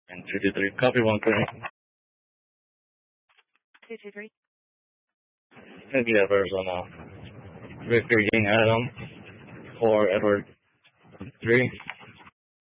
And 223. Copy 1 3. 223. Maybe Arizona. Victor Yang Adam. 4 Edward 3.